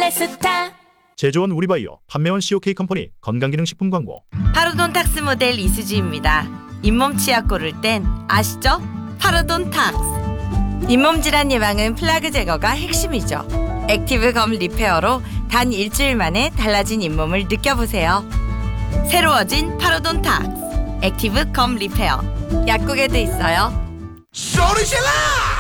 페스타. 제조원 우리바이오, 판매원 COK 컴퍼니 건강기능식품 광고. 파로돈탁스 모델 이수지입니다. 잇몸 치약 고를 땐 아시죠? 파로돈탁스. 잇몸 질환 예방은 플라그 제거가 핵심이죠. 액티브 검 리페어로 단 일주일 만에 달라진 잇몸을 느껴보세요. 새로워진 파로돈탁스 액티브 검 리페어. 약국에도 있어요. 소리 질러!